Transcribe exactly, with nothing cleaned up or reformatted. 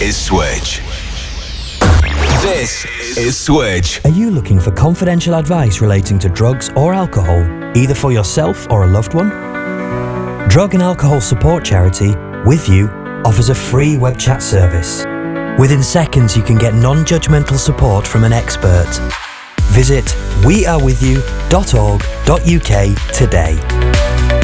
is Switch. This is Switch. Are you looking for confidential advice relating to drugs or alcohol, either for yourself or a loved one? Drug and alcohol support charity, With You, offers a free web chat service. Within seconds, you can get non-judgmental support from an expert. Visit we are with you dot org dot U K today.